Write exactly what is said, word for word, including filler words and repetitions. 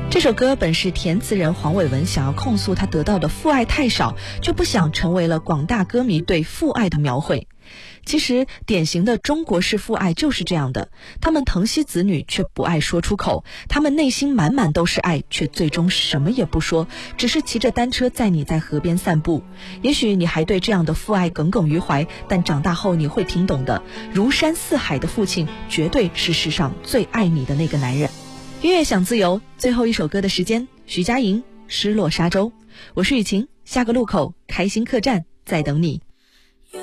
这首歌本是填词人黄伟文想要控诉他得到的父爱太少，却不想成为了广大歌迷对父爱的描绘。其实典型的中国式父爱就是这样的，他们疼惜子女却不爱说出口，他们内心满满都是爱，却最终什么也不说，只是骑着单车载你在河边散步。也许你还对这样的父爱耿耿于怀，但长大后你会听懂的，如山似海的父亲绝对是世上最爱你的那个男人。音乐想自由，最后一首歌的时间，徐佳莹《失落沙洲》。我是雨晴，下个路口开心客栈在等你。